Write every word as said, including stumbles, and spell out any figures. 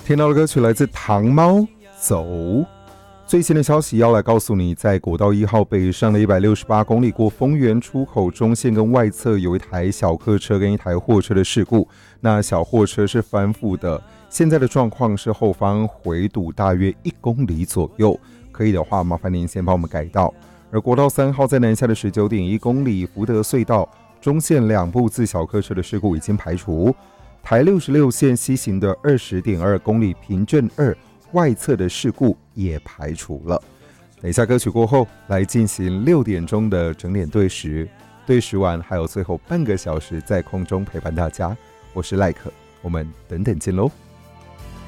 听到的歌曲来自糖猫走。最新的消息要来告诉你，在国道一号北上的一百六十八公里过丰原出口中线跟外侧有一台小客车跟一台货车的事故，那小货车是翻覆的，现在的状况是后方回堵大约一公里左右，可以的话麻烦您先帮我们改道。而国道三号在南下的十九点一公里福德隧道中线两部自小客车的事故已经排除，台六十六线西行的二十点二公里平镇二外侧的事故也排除了。等一下歌曲过后，来进行六点钟的整点对时，对时完还有最后半个小时在空中陪伴大家。我是赖可，我们等等见喽。